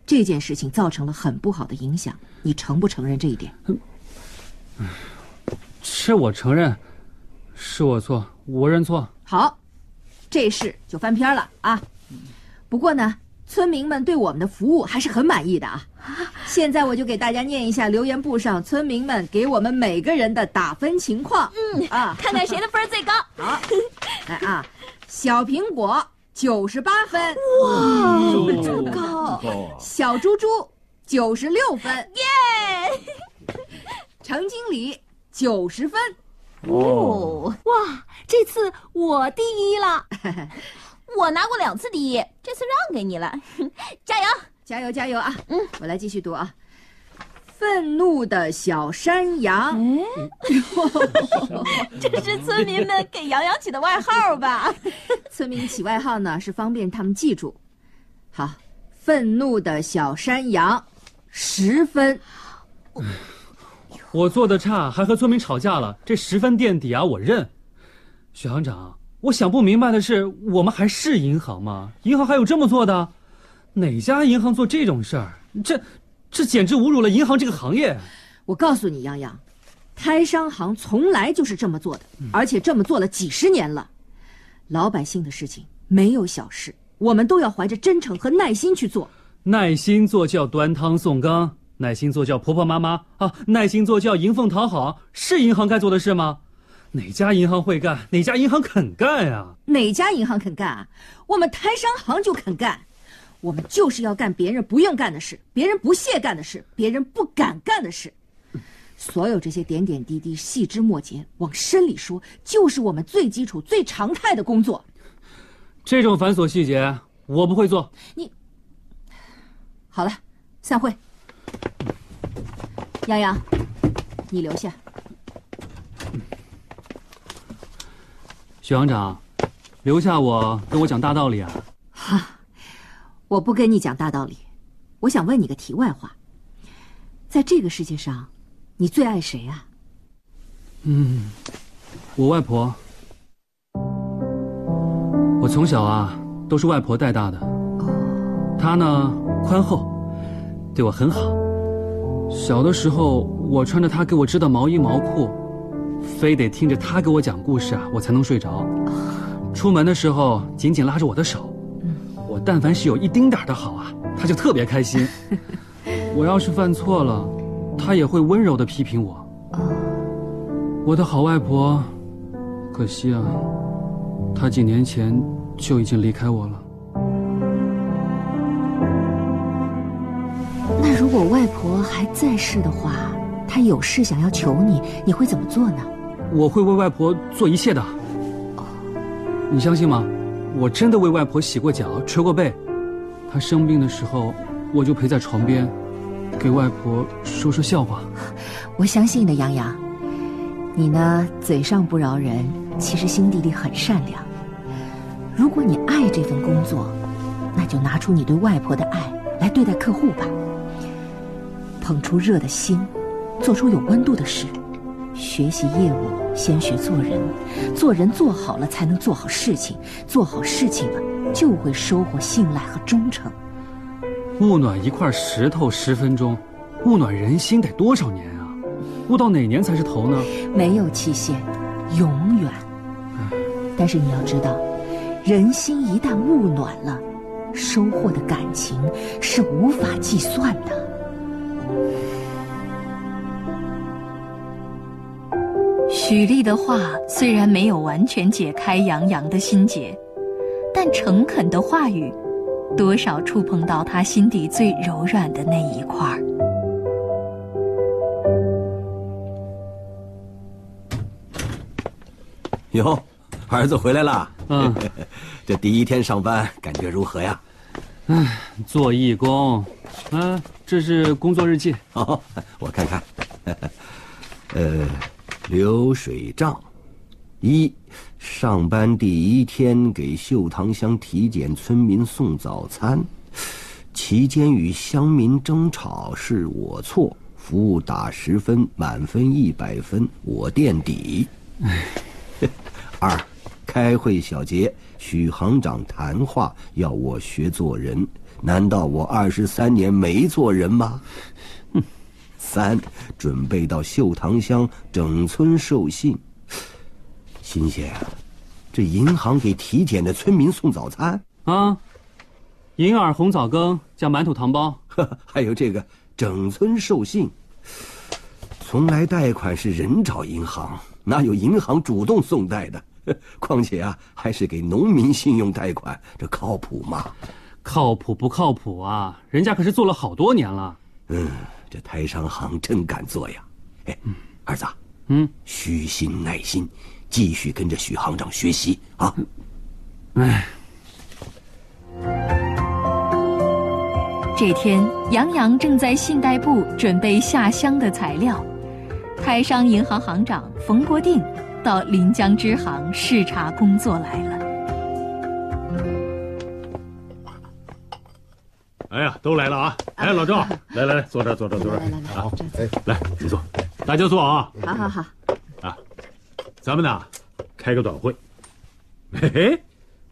这件事情造成了很不好的影响，你承不承认这一点？ 是我承认，是我错，我认错。 好，这事就翻篇了啊。不过呢，村民们对我们的服务还是很满意的啊。现在我就给大家念一下留言簿上村民们给我们每个人的打分情况。 看看谁的分最高。 好，来啊，小苹果98分， 哇，这么高！ 小猪猪96分， 耶！ 程经理90分。 哇，这次我第一了。我拿过2次第一，这次让给你了，加油！ 加油加油啊！我来继续读啊。愤怒的小山羊， 这是村民们给羊羊起的外号吧？ 村民起外号呢是方便他们记住。好，愤怒的小山羊10分。 我做的差，还和村民吵架了，这10分垫底啊，我认。许行长，我想不明白的是，我们还是银行吗？银行还有这么做的？哪家银行做这种事儿？这简直侮辱了银行这个行业。 我告诉你，杨洋，开商行从来就是这么做的，而且这么做了几十年了。老百姓的事情没有小事，我们都要怀着真诚和耐心去做。 耐心做叫端汤送羹，耐心做叫婆婆妈妈啊，耐心做叫迎奉讨好，是银行该做的事吗？哪家银行会干？哪家银行肯干呀？ 哪家银行肯干啊？我们台商行就肯干。我们就是要干别人不用干的事，别人不屑干的事，别人不敢干的事。所有这些点点滴滴、细枝末节，往深里说，就是我们最基础、最常态的工作。 这种繁琐细节，我不会做。 你好了，散会。杨洋，你留下。 许行长，留下我跟我讲大道理啊。 哈，我不跟你讲大道理，我想问你个题外话。在这个世界上，你最爱谁啊？ 我外婆。我从小啊都是外婆带大的。她呢宽厚，对我很好。小的时候，我穿着她给我织的毛衣毛裤，非得听着她给我讲故事啊，我才能睡着。出门的时候紧紧拉着我的手，我但凡是有一丁点的好啊，她就特别开心。我要是犯错了，她也会温柔地批评我。我的好外婆，可惜啊，她几年前就已经离开我了。 那如果外婆还在世的话，她有事想要求你，你会怎么做呢？ 我会为外婆做一切的。你相信吗？我真的为外婆洗过脚，捶过背。她生病的时候，我就陪在床边，给外婆说说笑话。 我相信的，杨洋。你呢，嘴上不饶人，其实心底里很善良。如果你爱这份工作，那就拿出你对外婆的爱来对待客户吧。捧出热的心，做出有温度的事。学习业务，先学做人。做人做好了，才能做好事情。做好事情了，就会收获信赖和忠诚。 焐暖一块石头10分钟，焐暖人心得多少年啊？焐到哪年才是头呢？ 没有期限，永远。但是你要知道，人心一旦焐暖了，收获的感情是无法计算的。 许丽的话虽然没有完全解开杨洋的心结，但诚恳的话语多少触碰到他心底最柔软的那一块。 哟，儿子回来了。 这第一天上班感觉如何呀？ 做义工。这是工作日记。 哦，我看看。流水账：1，上班第1天给秀塘乡体检村民送早餐，期间与乡民争吵是我错，服务打10分，满分100分，我垫底。2，开会小结，许行长谈话要我学做人， 难道我23年没做人吗？3，准备到秀堂乡整村授信。新鲜啊，这银行给体检的村民送早餐啊，银耳红枣羹加馒头糖包， 还有这个整村授信。从来贷款是人找银行，哪有银行主动送贷的？况且啊，还是给农民信用贷款，这靠谱吗？ 靠谱不靠谱啊？人家可是做了好多年了。 这台商行真敢做呀！哎，儿子，虚心耐心，继续跟着许行长学习啊！ 哎， 这天，杨洋正在信贷部准备下乡的材料，台商银行行长冯国定到临江支行视察工作来了。 哎呀，都来了啊！哎，老赵，来，坐这，坐这。好，来，你坐，大家坐啊！ 好。 啊，咱们呢，开个短会。嘿嘿，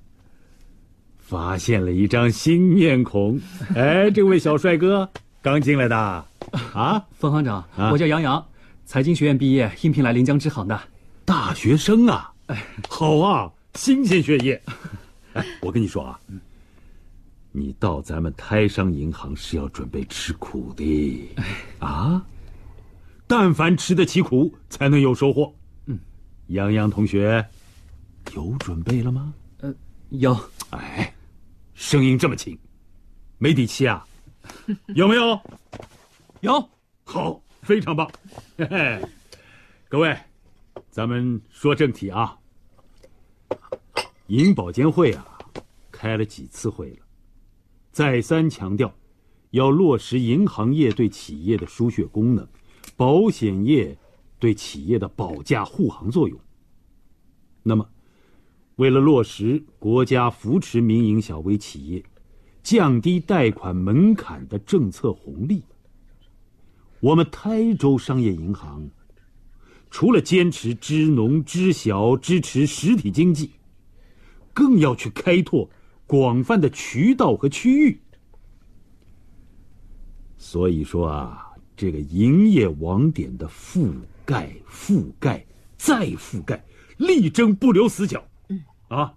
发现了一张新面孔。哎，这位小帅哥刚进来的啊？ 冯行长，我叫杨洋，财经学院毕业，应聘来临江支行的。 大学生啊，好啊，新鲜血液。哎，我跟你说啊，你到咱们台商银行是要准备吃苦的啊！但凡吃得起苦，才能有收获。杨洋同学，有准备了吗？ 有。 哎，声音这么轻，没底气啊？有没有？ 有。 好，非常棒。嘿嘿，各位，咱们说正题啊。银保监会啊，开了几次会了，再三强调要落实银行业对企业的输血功能，保险业对企业的保驾护航作用。那么为了落实国家扶持民营小微企业、降低贷款门槛的政策红利，我们台州商业银行除了坚持支农支小支持实体经济，更要去开拓广泛的渠道和区域。所以说啊，这个营业网点的覆盖再覆盖，力争不留死角。啊，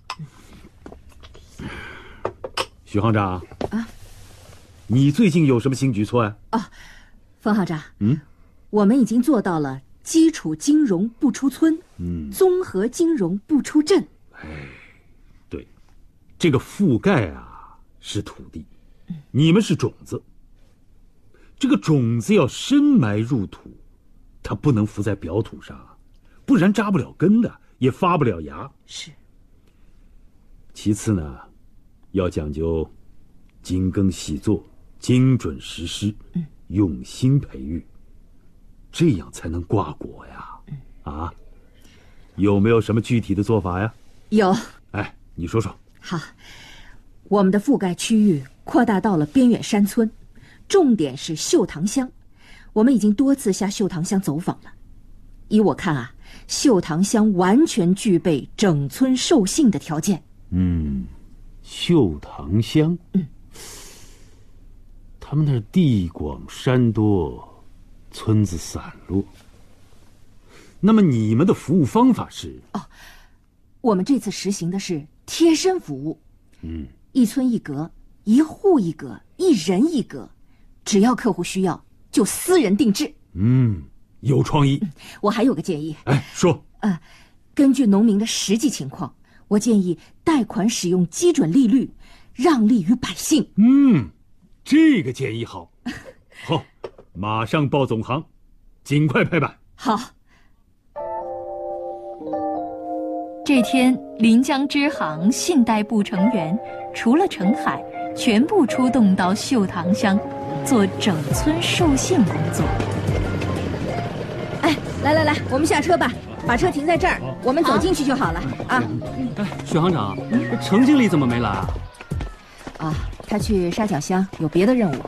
许行长啊，你最近有什么新举措啊？ 冯行长，我们已经做到了基础金融不出村，综合金融不出镇。 对，这个覆盖啊是土地，你们是种子。这个种子要深埋入土，它不能浮在表土上，不然扎不了根的，也发不了芽。 是。 其次呢，要讲究精耕细作、精准实施、用心培育，这样才能挂果呀。啊，有没有什么具体的做法呀？ 有。 哎，你说说。 好，我们的覆盖区域扩大到了边远山村，重点是秀堂乡。我们已经多次下秀堂乡走访了。依我看啊，秀堂乡完全具备整村授信的条件。 秀堂乡，他们那儿地广山多，村子散落。那么你们的服务方法是？ 我们这次实行的是贴身服务。一村一格，一户一格，一人一格，只要客户需要，就私人定制。 有创意。 我还有个建议。 哎，说。 根据农民的实际情况，我建议贷款使用基准利率，让利于百姓。 这个建议好。好，马上报总行，尽快拍板。 好。 这天，临江支行信贷部成员除了陈海，全部出动到秀堂乡，做整村授信工作。 哎，来，我们下车吧，把车停在这儿，我们走进去就好了啊。 许行长，程经理怎么没来啊？ 他去沙角乡有别的任务。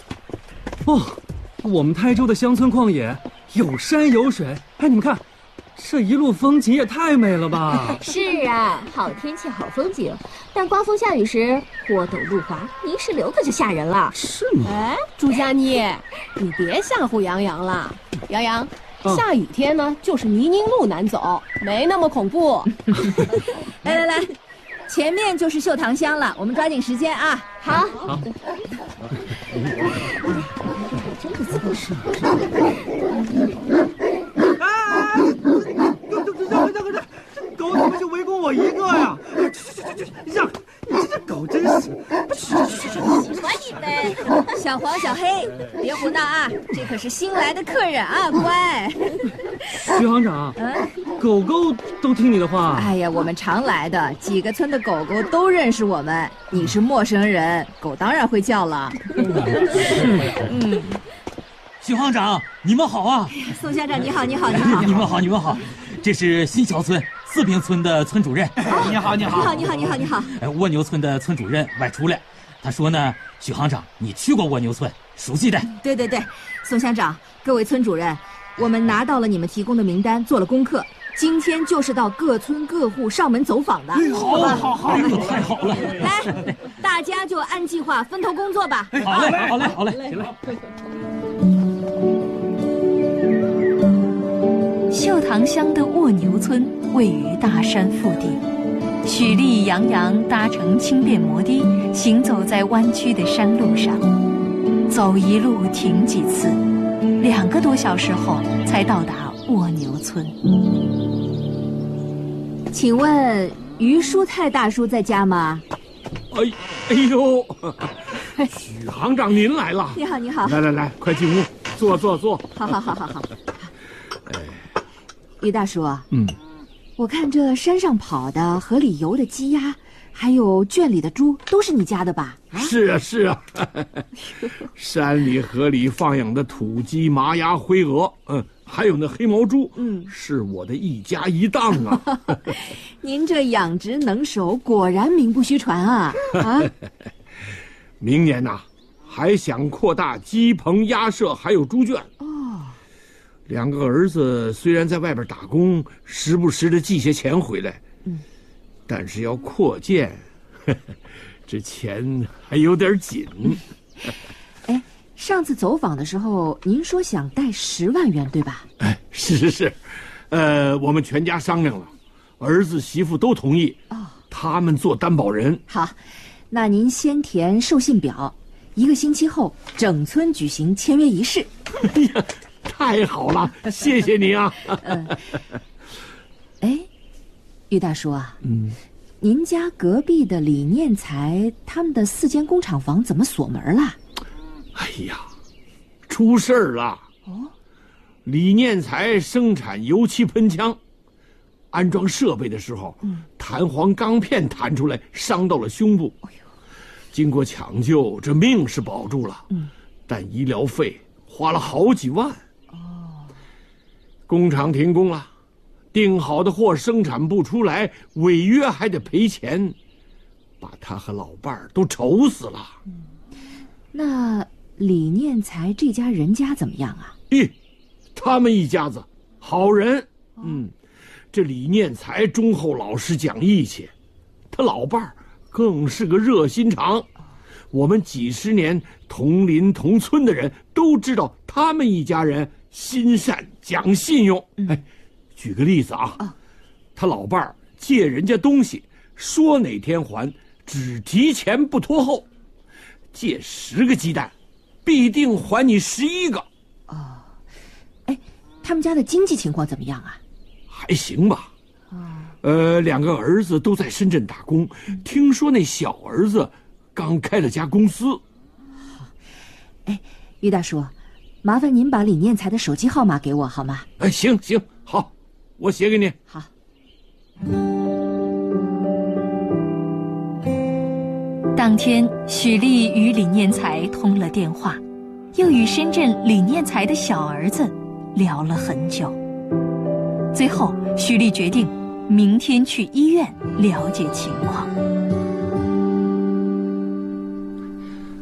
我们台州的乡村旷野有山有水，哎，你们看， 这一路风景也太美了吧！ 是啊，好天气好风景，但刮风下雨时坡陡路滑，泥石流可就吓人了。 是吗？ 哎，朱佳妮，你别吓唬杨洋了。杨洋，下雨天呢，就是泥泞路难走，没那么恐怖。 来，前面就是秀堂乡了，我们抓紧时间啊！ 好， 狗怎么就围攻我一个呀？让！你这狗真是！ 管你呗。 小黄、小黑，别胡闹啊！这可是新来的客人啊，乖。 徐行长，狗狗都听你的话。 哎呀，我们常来的，几个村的狗狗都认识我们。你是陌生人，狗当然会叫了。 徐行长，你们好啊！ 宋乡长，你好。 你们好，这是新桥村四平村的村主任。 你好。 蜗牛村的村主任外出了，他说呢，许行长，你去过蜗牛村，熟悉的。 对，宋乡长，各位村主任，我们拿到了你们提供的名单，做了功课，今天就是到各村各户上门走访的。 好，太好了！ 来，大家就按计划分头工作吧。 好嘞，行嘞。 秀堂乡的蜗牛村位于大山腹地，许丽、杨洋搭乘轻便摩的，行走在弯曲的山路上，走一路停几次，2个多小时后才到达蜗牛村。 请问于书泰大叔在家吗？ 哎呦，许行长您来了！ 你好。 来，快进屋，坐。 好。于大叔，我看这山上跑的、河里游的鸡鸭，还有圈里的猪，都是你家的吧？ 是啊，山里河里放养的土鸡、麻鸭、灰鹅，还有那黑毛猪，是我的一家一档啊。 您这养殖能手，果然名不虚传啊！ 明年呐，还想扩大鸡棚、鸭舍，还有猪圈。2个儿子虽然在外边打工，时不时的寄些钱回来，但是要扩建，这钱还有点紧。 上次走访的时候，您说想贷10万元，对吧？ 是，我们全家商量了，儿子媳妇都同意，他们做担保人。 好，那您先填授信表，1个星期后整村举行签约仪式。 太好了，谢谢你啊！ 于大叔啊，您家隔壁的李念才他们的4间工厂房怎么锁门了？ 哎呀，出事儿了！李念才生产油漆喷枪，安装设备的时候，弹簧钢片弹出来，伤到了胸部。经过抢救，这命是保住了，但医疗费花了好几万。工厂停工了，订好的货生产不出来，违约还得赔钱，把他和老伴儿都愁死了。 那李念才这家人家怎么样啊？ 他们一家子好人。这李念才忠厚老实讲义气，他老伴儿更是个热心肠。我们几十年同邻同村的人都知道他们一家人心善讲信用。举个例子啊，他老伴儿借人家东西，说哪天还，只提前不拖后。借10个鸡蛋，必定还你11个。 他们家的经济情况怎么样啊？ 还行吧。2个儿子都在深圳打工，听说那小儿子刚开了家公司。 于大叔，麻烦您把李念才的手机号码给我好吗？ 行，好，我写给你。 好。 当天，许丽与李念才通了电话，又与深圳李念才的小儿子聊了很久。最后，许丽决定明天去医院了解情况。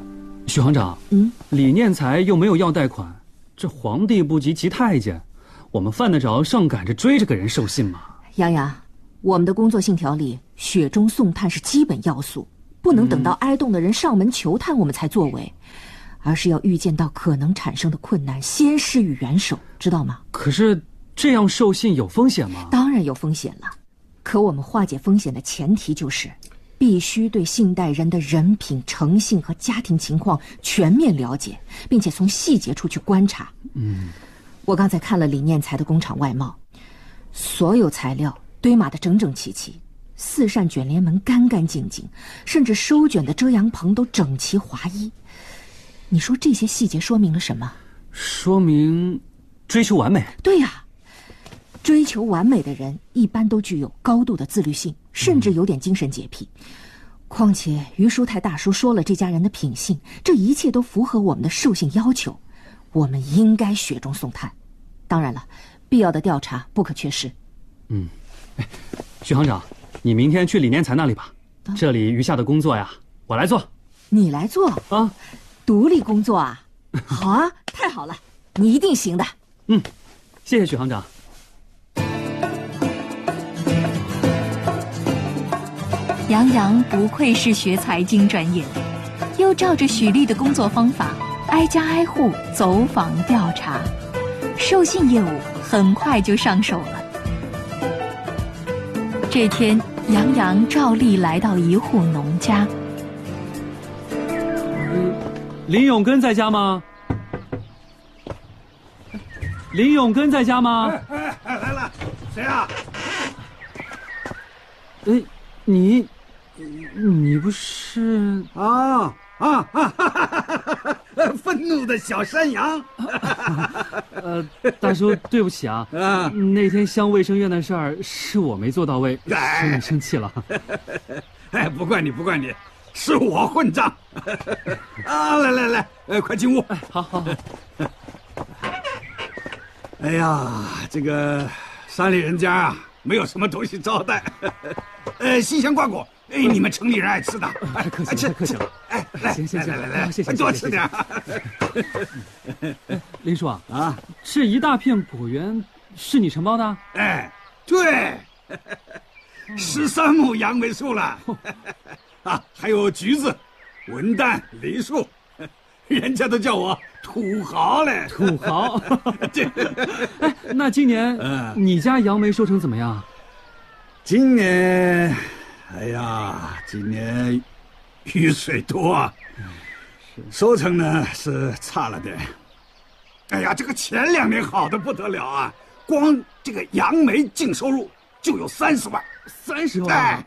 许行长，李念才又没有要贷款，这皇帝不急急太监， 我们犯得着上赶着追着个人授信吗？ 洋洋，我们的工作信条里，雪中送炭是基本要素，不能等到挨冻的人上门求探我们才作为，而是要预见到可能产生的困难，先施予援手，知道吗？ 可是这样授信有风险吗？ 当然有风险了，可我们化解风险的前提就是必须对信贷人的人品、诚信和家庭情况全面了解，并且从细节处去观察。我刚才看了李念才的工厂外贸，所有材料堆码得整整齐齐，4扇卷帘门干干净净，甚至收卷的遮阳棚都整齐划一。你说这些细节说明了什么？ 说明追求完美。 对呀，追求完美的人一般都具有高度的自律性，甚至有点精神洁癖。况且于书泰大叔说了这家人的品性，这一切都符合我们的授信要求，我们应该雪中送炭。当然了，必要的调查不可缺失。 许行长，你明天去李念才那里吧，这里余下的工作呀，我来做。 你来做啊？ 独立工作啊？好啊，太好了，你一定行的。 谢谢许行长。 杨洋不愧是学财经专业的，又照着许丽的工作方法，挨家挨户走访调查，授信业务很快就上手了。这天，杨洋照例来到一户农家。 林永根在家吗？林永根在家吗？ 来了，谁啊？ 你不是愤怒的小山羊。 大叔，对不起啊，那天乡卫生院的事儿是我没做到位，使你生气了。 不怪你，是我混账。来，快进屋。 好。 哎呀，这个山里人家啊，没有什么东西招待。新鲜瓜果，你们城里人爱吃的。 太客气了，太客气了。 来， 行， 来， 谢谢， 多吃点。 林叔啊，这一大片果园是你承包的？ 对，13亩杨梅树了。还有橘子、文旦、梨树，人家都叫我土豪嘞。 土豪。那今年你家杨梅收成怎么样？ 今年，今年雨水多啊，收成呢是差了点。这个前2年好的不得了啊，光这个杨梅净收入就有30万。 30万。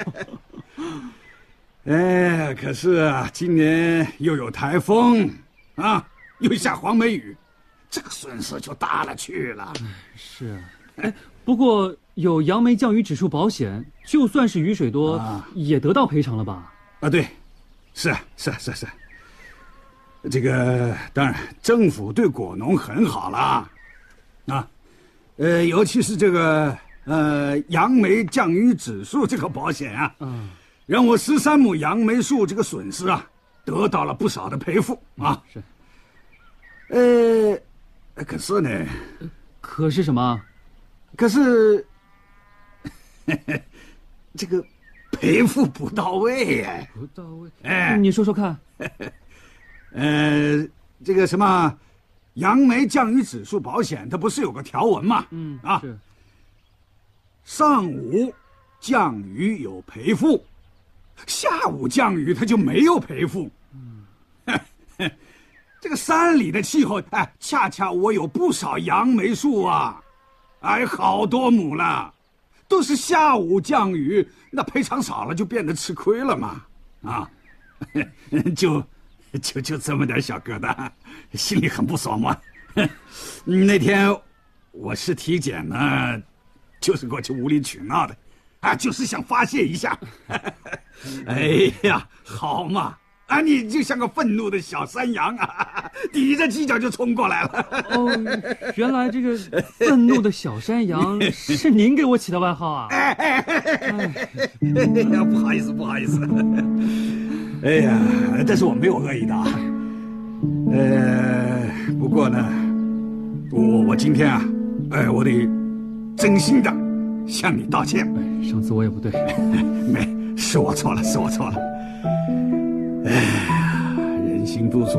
可是啊，今年又有台风啊，又下黄梅雨，这个损失就大了去了。 是。不过有杨梅降雨指数保险，就算是雨水多，也得到赔偿了吧？ 对，是。这个当然，政府对果农很好了，尤其是这个杨梅降雨指数这个保险啊，让我13亩杨梅树这个损失啊，得到了不少的赔付啊。 是。 可是呢？ 可是什么？ 可是，这个赔付不到位哎。 不到位？你说说看。 这个什么，杨梅降雨指数保险，它不是有个条文吗？ 是。 上午降雨有赔付，下午降雨它就没有赔付。这个山里的气候，恰恰我有不少杨梅树啊。好多亩了，都是下午降雨，那赔偿少了就变得吃亏了嘛，就这么点小疙瘩，心里很不爽嘛。那天我是体检呢，就是过去无理取闹的，就是想发泄一下。好嘛。你就像个愤怒的小山羊啊，抵着犄角就冲过来了。 原来这个愤怒的小山羊是您给我起的外号啊！ 不好意思。但是我没有恶意的啊。不过呢，我今天啊， 我得真心的向你道歉。 上次我也不对， 没，是我错了，是我错了。哎呀，人心不足